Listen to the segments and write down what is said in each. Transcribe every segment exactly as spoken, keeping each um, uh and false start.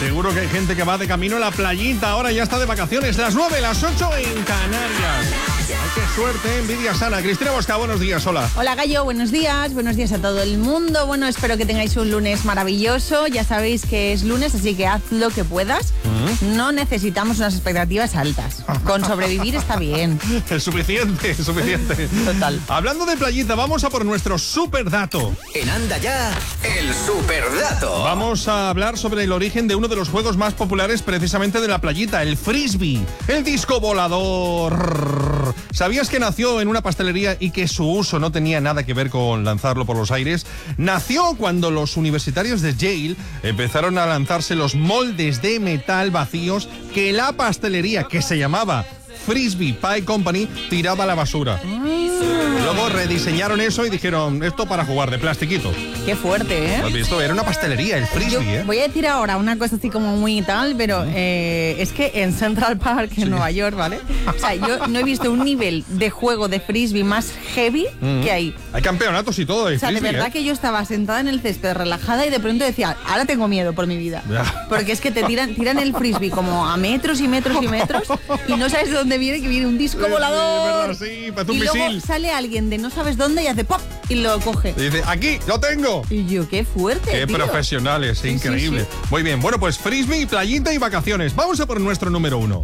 Seguro que hay gente que va de camino a la playita. Ahora ya está de vacaciones. Las nueve, las ocho en Canarias. Ay, qué suerte, envidia sana. Cristina Bosca, buenos días, hola. Hola Gallo, buenos días. Buenos días a todo el mundo. Bueno, espero que tengáis un lunes maravilloso. Ya sabéis que es lunes, así que haz lo que puedas. Uh-huh. No necesitamos unas expectativas altas. Con sobrevivir está bien. Es suficiente, es suficiente. Total. Hablando de playita, vamos a por nuestro superdato. En Anda Ya, el superdato. Vamos a hablar sobre el origen de uno de los juegos más populares precisamente de la playita, el frisbee, el disco volador. ¿Sabías que nació en una pastelería y que su uso no tenía nada que ver con lanzarlo por los aires? Nació cuando los universitarios de Yale empezaron a lanzarse los moldes de metal vacíos que la pastelería, que se llamaba Frisbee Pie Company, tiraba a la basura. Luego rediseñaron eso y dijeron, esto para jugar, de plastiquito. Qué fuerte, ¿eh? ¿Has visto? Era una pastelería, el frisbee, Yo ¿eh? voy a decir ahora una cosa así como muy tal, pero eh, es que en Central Park, en sí. Nueva York, ¿vale? O sea, yo no he visto un nivel de juego de frisbee más heavy mm. que hay. Hay campeonatos y todo de O sea, frisbee, de verdad ¿eh? que yo estaba sentada en el césped relajada y de pronto decía, ahora tengo miedo por mi vida. Ya. Porque es que te tiran, tiran el frisbee como a metros y metros y metros y no sabes de dónde viene, que viene un disco volador. Sí, sí, parece un y misil. luego sale alguien de no sabes dónde y hace pop y lo coge. Y dice, aquí, lo tengo. Y yo, qué fuerte, Qué tío. profesionales, Sí, increíble. sí, sí. Muy bien, bueno, pues frisbee, playita y vacaciones. Vamos a por nuestro número uno.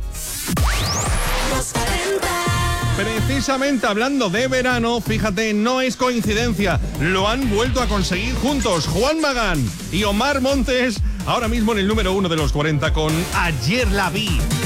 Precisamente hablando de verano, fíjate, no es coincidencia. Lo han vuelto a conseguir juntos Juan Magán y Omar Montes, ahora mismo en el número uno de los cuarenta con Ayer la vi.